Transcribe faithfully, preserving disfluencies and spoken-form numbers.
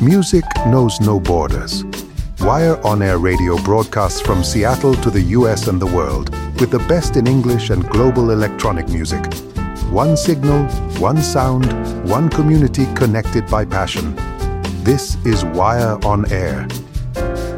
Music knows no borders. Wire On Air Radio broadcasts from Seattle to the U S and the world with the best in English and global electronic music. One signal, one sound, one community connected by passion. This is Wire On Air.